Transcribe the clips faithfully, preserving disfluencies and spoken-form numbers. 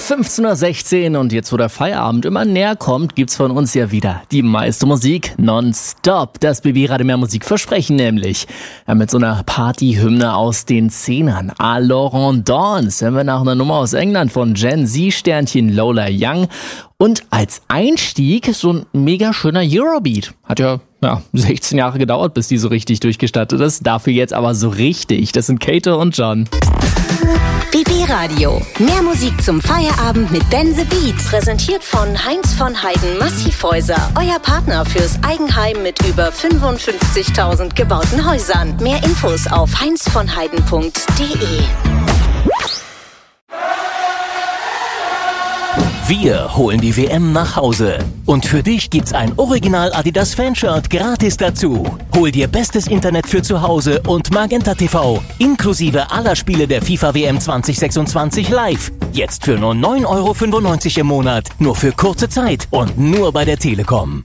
fünfzehn Uhr sechzehn und jetzt, wo der Feierabend immer näher kommt, gibt's von uns ja wieder die meiste Musik nonstop. Das B B Radio Mehr Musik versprechen nämlich. Ja, mit so einer Partyhymne aus den Zehnern. À Laurent Dance hören wir nach einer Nummer aus England von Gen Z-Sternchen Lola Young. Und als Einstieg so ein mega schöner Eurobeat. Hat ja, ja sechzehn Jahre gedauert, bis die so richtig durchgestattet ist. Dafür jetzt aber so richtig. Das sind Kate und John. B B Radio. Mehr Musik zum Feierabend mit Ben the Beat. Präsentiert von Heinz von Heiden Massivhäuser. Euer Partner fürs Eigenheim mit über fünfundfünfzigtausend gebauten Häusern. Mehr Infos auf heinz von heiden punkt de. Wir holen die W M nach Hause. Und für dich gibt's ein Original Adidas Fanshirt gratis dazu. Hol dir bestes Internet für zu Hause und Magenta T V. Inklusive aller Spiele der FIFA W M zwanzig sechsundzwanzig live. Jetzt für nur neun Euro fünfundneunzig im Monat. Nur für kurze Zeit und nur bei der Telekom.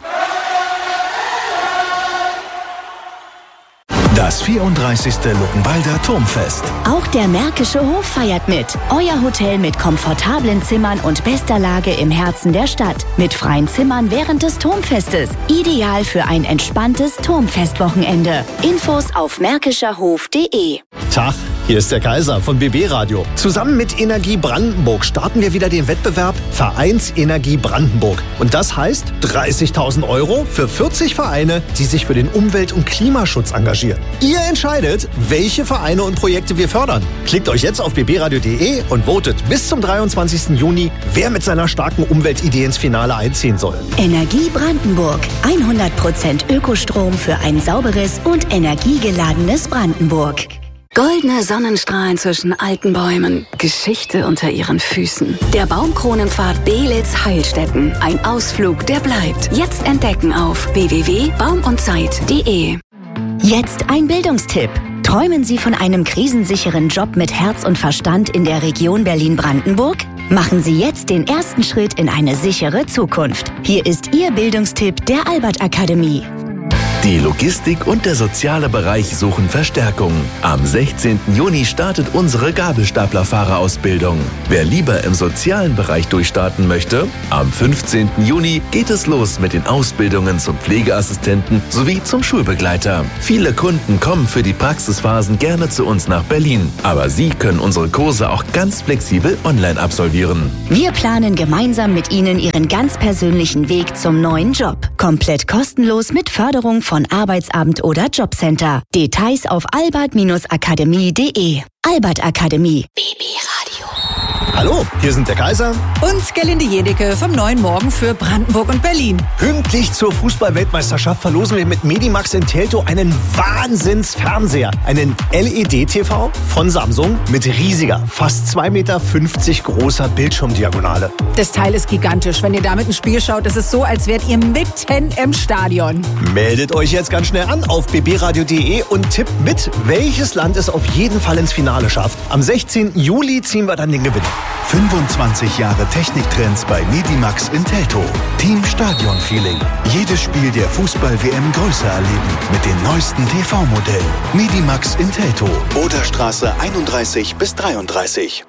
Das vierunddreißigste Luckenwalder Turmfest. Auch der Märkische Hof feiert mit. Euer Hotel mit komfortablen Zimmern und bester Lage im Herzen der Stadt. Mit freien Zimmern während des Turmfestes. Ideal für ein entspanntes Turmfestwochenende. Infos auf märkischer hof punkt de. Tag, hier ist der Kaiser von B B Radio. Zusammen mit Energie Brandenburg starten wir wieder den Wettbewerb Vereinsenergie Brandenburg. Und das heißt dreißigtausend Euro für vierzig Vereine, die sich für den Umwelt- und Klimaschutz engagieren. Ihr entscheidet, welche Vereine und Projekte wir fördern. Klickt euch jetzt auf b b radio punkt de und votet bis zum dreiundzwanzigsten Juni, wer mit seiner starken Umweltidee ins Finale einziehen soll. Energie Brandenburg. hundert Prozent Ökostrom für ein sauberes und energiegeladenes Brandenburg. Goldene Sonnenstrahlen zwischen alten Bäumen, Geschichte unter ihren Füßen. Der Baumkronenpfad Beelitz-Heilstätten. Ein Ausflug, der bleibt. Jetzt entdecken auf w w w punkt baum und zeit punkt de. Jetzt ein Bildungstipp. Träumen Sie von einem krisensicheren Job mit Herz und Verstand in der Region Berlin-Brandenburg? Machen Sie jetzt den ersten Schritt in eine sichere Zukunft. Hier ist Ihr Bildungstipp der Albert Akademie. Die Logistik und der soziale Bereich suchen Verstärkung. Am sechzehnten Juni startet unsere Gabelstaplerfahrerausbildung. Wer lieber im sozialen Bereich durchstarten möchte, am fünfzehnten Juni geht es los mit den Ausbildungen zum Pflegeassistenten sowie zum Schulbegleiter. Viele Kunden kommen für die Praxisphasen gerne zu uns nach Berlin, aber Sie können unsere Kurse auch ganz flexibel online absolvieren. Wir planen gemeinsam mit Ihnen Ihren ganz persönlichen Weg zum neuen Job. Komplett kostenlos mit Förderung von von Arbeitsamt oder Jobcenter. Details auf albert akademie punkt de. Albert Akademie. B B Radio. Hallo, hier sind der Kaiser und Gerlinde Jedecke vom Neuen Morgen für Brandenburg und Berlin. Pünktlich zur Fußball-Weltmeisterschaft verlosen wir mit Medimax in Teltow einen Wahnsinnsfernseher. Einen L E D-T V von Samsung mit riesiger, fast zwei Meter fünfzig großer Bildschirmdiagonale. Das Teil ist gigantisch. Wenn ihr damit ein Spiel schaut, ist es so, als wärt ihr mitten im Stadion. Meldet euch jetzt ganz schnell an auf b b radio punkt de und tippt mit, welches Land es auf jeden Fall ins Finale schafft. Am sechzehnten Juli ziehen wir dann den Gewinn. fünfundzwanzig Jahre Techniktrends bei Medimax in Teltow. Team Stadion Feeling. Jedes Spiel der Fußball-W M größer erleben mit den neuesten T V-Modellen. Medimax in Teltow. Oderstraße einunddreißig bis dreiunddreißig.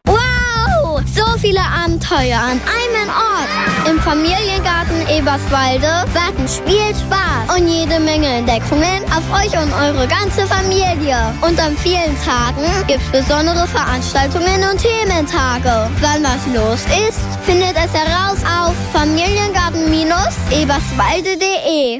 Wow! So viele Abenteuer an einem Ort. Im Familiengarten Eberswalde warten Spiel, Spaß und jede Menge Entdeckungen auf euch und eure ganze Familie. Und an vielen Tagen gibt's besondere Veranstaltungen und Thementage. Wann was los ist, findet es heraus auf familiengarten eberswalde punkt de.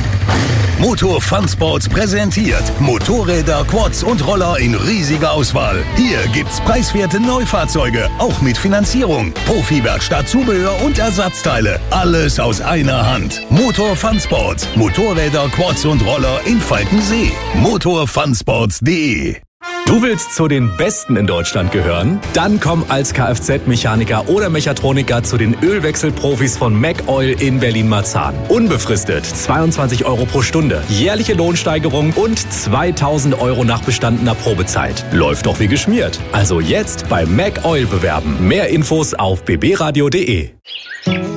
Motor Fun Sports präsentiert Motorräder, Quads und Roller in riesiger Auswahl. Hier gibt's preiswerte Neufahrzeuge, auch mit Finanzierung, Profi-Werkstatt, Zubehör und Ersatzteile. Alles aus einer Hand. Motor Fun Sports. Motorräder, Quads und Roller in Falkensee. motor fun sports punkt de. Du willst zu den Besten in Deutschland gehören? Dann komm als Kfz-Mechaniker oder Mechatroniker zu den Ölwechselprofis von MacOil in Berlin-Marzahn. Unbefristet zweiundzwanzig Euro pro Stunde, jährliche Lohnsteigerung und zweitausend Euro nach bestandener Probezeit. Läuft doch wie geschmiert. Also jetzt bei MacOil bewerben. Mehr Infos auf b b radio punkt de. Endlich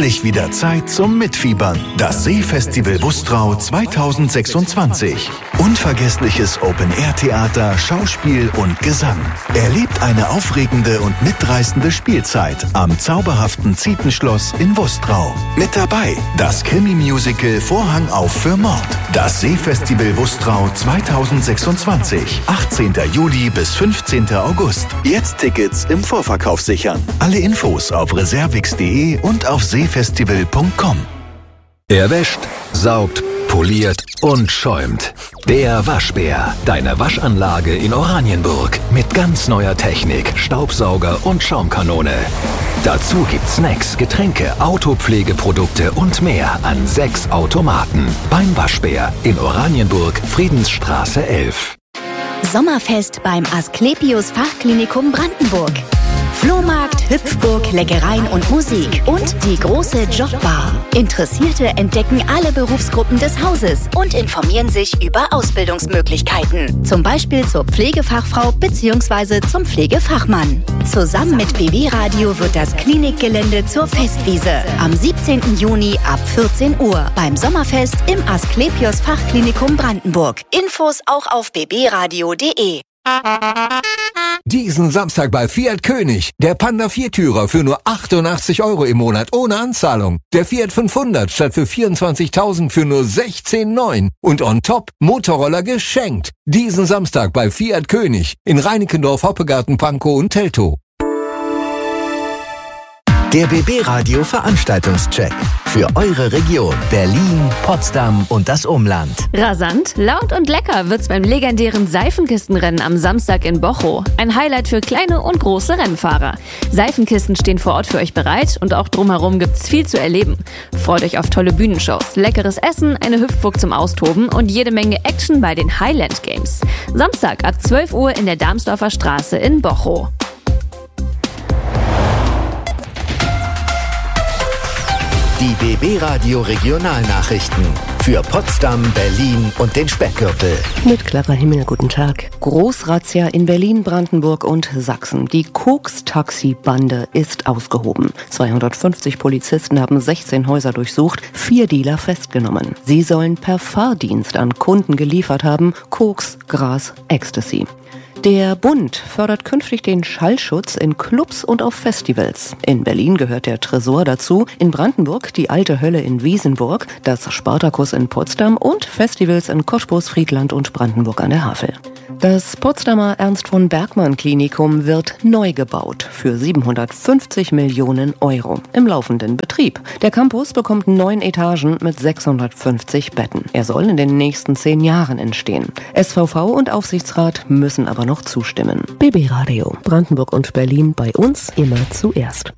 Endlich wieder Zeit zum Mitfiebern. Das Seefestival Wustrau zweitausendsechsundzwanzig. Unvergessliches Open-Air-Theater, Schauspiel und Gesang. Erlebt eine aufregende und mitreißende Spielzeit am zauberhaften Zietenschloss in Wustrau. Mit dabei das Krimi-Musical Vorhang auf für Mord. Das Seefestival Wustrau zweitausendsechsundzwanzig. achtzehnten Juli bis fünfzehnten August. Jetzt Tickets im Vorverkauf sichern. Alle Infos auf reservix punkt de und auf seefestival punkt com. Er wäscht, saugt, poliert und schäumt. Der Waschbär, deine Waschanlage in Oranienburg. Mit ganz neuer Technik, Staubsauger und Schaumkanone. Dazu gibt's Snacks, Getränke, Autopflegeprodukte und mehr an sechs Automaten. Beim Waschbär in Oranienburg, Friedensstraße elf. Sommerfest beim Asklepios Fachklinikum Brandenburg. Flohmarkt, Hüpfburg, Leckereien und Musik und die große Jobbar. Interessierte entdecken alle Berufsgruppen des Hauses und informieren sich über Ausbildungsmöglichkeiten. Zum Beispiel zur Pflegefachfrau bzw. zum Pflegefachmann. Zusammen mit B B Radio wird das Klinikgelände zur Festwiese. Am siebzehnten Juni ab vierzehn Uhr beim Sommerfest im Asklepios Fachklinikum Brandenburg. Infos auch auf b b radio punkt de. Diesen Samstag bei Fiat König. Der Panda Viertürer für nur achtundachtzig Euro im Monat ohne Anzahlung. Der Fiat fünfhundert statt für vierundzwanzigtausend für nur sechzehn Komma neun. Und on top Motorroller geschenkt. Diesen Samstag bei Fiat König in Reinickendorf, Hoppegarten, Pankow und Teltow. Der B B Radio Veranstaltungscheck für eure Region Berlin, Potsdam und das Umland. Rasant, laut und lecker wird's beim legendären Seifenkistenrennen am Samstag in Bochow. Ein Highlight für kleine und große Rennfahrer. Seifenkisten stehen vor Ort für euch bereit und auch drumherum gibt's viel zu erleben. Freut euch auf tolle Bühnenshows, leckeres Essen, eine Hüpfburg zum Austoben und jede Menge Action bei den Highland Games. Samstag ab zwölf Uhr in der Darmsdorfer Straße in Bochow. Die B B Radio Regionalnachrichten für Potsdam, Berlin und den Speckgürtel. Mit Clara Himmel, guten Tag. Großrazzia in Berlin, Brandenburg und Sachsen. Die Koks-Taxi-Bande ist ausgehoben. zweihundertfünfzig Polizisten haben sechzehn Häuser durchsucht, vier Dealer festgenommen. Sie sollen per Fahrdienst an Kunden geliefert haben Koks, Gras, Ecstasy. Der Bund fördert künftig den Schallschutz in Clubs und auf Festivals. In Berlin gehört der Tresor dazu, in Brandenburg die Alte Hölle in Wiesenburg, das Spartakus in Potsdam und Festivals in Cottbus, Friedland und Brandenburg an der Havel. Das Potsdamer Ernst von Bergmann Klinikum wird neu gebaut für siebenhundertfünfzig Millionen Euro im laufenden Betrieb. Der Campus bekommt neun Etagen mit sechshundertfünfzig Betten. Er soll in den nächsten zehn Jahren entstehen. S V V und Aufsichtsrat müssen aber noch zustimmen. B B Radio, Brandenburg und Berlin, bei uns immer zuerst.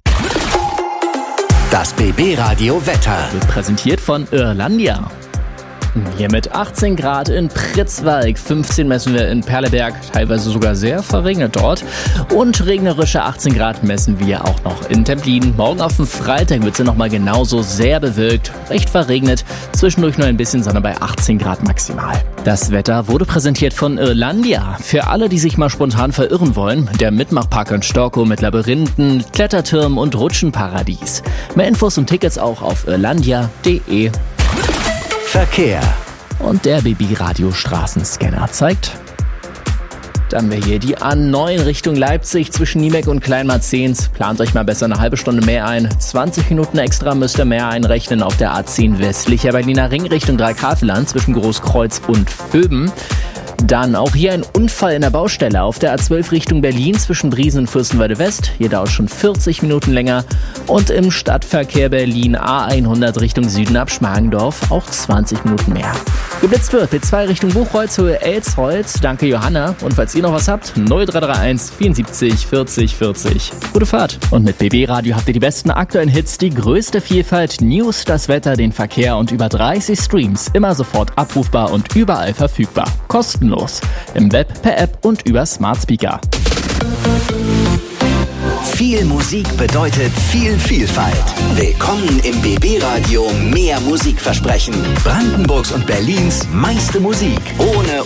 Das B B Radio Wetter wird präsentiert von Irlandia. Hier mit achtzehn Grad in Pritzwalk, fünfzehn messen wir in Perleberg, teilweise sogar sehr verregnet dort. Und regnerische achtzehn Grad messen wir auch noch in Templin. Morgen auf dem Freitag wird es ja nochmal genauso sehr bewölkt, recht verregnet, zwischendurch nur ein bisschen Sonne bei achtzehn Grad maximal. Das Wetter wurde präsentiert von Irlandia. Für alle, die sich mal spontan verirren wollen, der Mitmachpark in Storkow mit Labyrinthen, Klettertürmen und Rutschenparadies. Mehr Infos und Tickets auch auf irlandia punkt de. Verkehr. Und der B B Radio Straßenscanner zeigt. Dann haben wir hier die A neun Richtung Leipzig zwischen Niebeck und Kleinmarzens. Plant euch mal besser eine halbe Stunde mehr ein. zwanzig Minuten extra müsst ihr mehr einrechnen auf der A zehn westlicher Berliner Ring Richtung Dreigrafeland zwischen Großkreuz und Vöben. Dann auch hier ein Unfall in der Baustelle auf der A zwölf Richtung Berlin zwischen Briesen und Fürstenwalde West. Hier dauert schon vierzig Minuten länger. Und im Stadtverkehr Berlin A hundert Richtung Süden ab Schmargendorf auch zwanzig Minuten mehr. Geblitzt wird B zwei Richtung Buchholz, Höhe Elsholz. Danke Johanna. Und falls ihr noch was habt, null drei drei eins vierundsiebzig vierzig vierzig. Gute Fahrt. Und mit B B Radio habt ihr die besten aktuellen Hits, die größte Vielfalt, News, das Wetter, den Verkehr und über dreißig Streams. Immer sofort abrufbar und überall verfügbar. Kostenlos. Im Web, per App und über Smart Speaker. Viel Musik bedeutet viel Vielfalt. Willkommen im B B Radio Mehr Musikversprechen. Brandenburgs und Berlins meiste Musik. Ohne